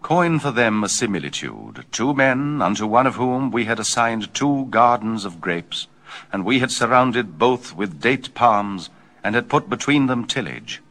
Coin for them a similitude, 2 men, unto one of whom we had assigned 2 gardens of grapes, and we had surrounded both with date palms, and had put between them tillage.